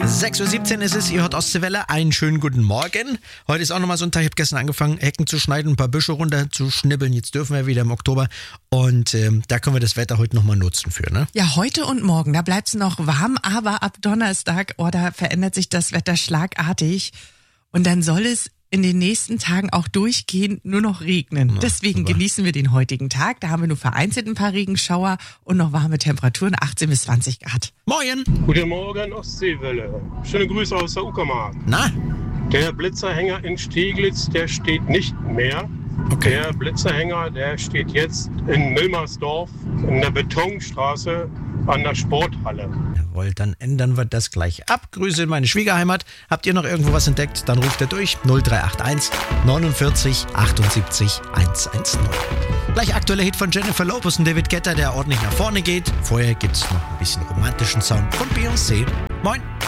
6.17 Uhr ist es, ihr hört Ostseewelle. Einen schönen guten Morgen. Heute ist auch nochmal so ein Tag, ich habe gestern angefangen, Hecken zu schneiden, ein paar Büsche runter zu schnibbeln. Jetzt dürfen wir wieder im Oktober und da können wir das Wetter heute nochmal nutzen für, ne? Ja, heute und morgen, da bleibt's noch warm, aber ab Donnerstag, da verändert sich das Wetter schlagartig und dann soll es in den nächsten Tagen auch durchgehend nur noch regnen. Deswegen genießen wir den heutigen Tag. Da haben wir nur vereinzelt ein paar Regenschauer und noch warme Temperaturen, 18 bis 20 Grad. Moin! Guten Morgen, Ostseewelle. Schöne Grüße aus der Uckermark. Na? Der Blitzerhänger in Steglitz, der steht nicht mehr. Okay. Der Blitzerhänger, der steht jetzt in Milmersdorf in der Betonstraße an der Sporthalle. Jawohl, dann ändern wir das gleich ab. Grüße in meine Schwiegerheimat. Habt ihr noch irgendwo was entdeckt? Dann ruft ihr durch 0381 49 78 110. Gleich aktueller Hit von Jennifer Lopez und David Guetta, der ordentlich nach vorne geht. Vorher gibt's noch ein bisschen romantischen Sound von Beyoncé. Moin!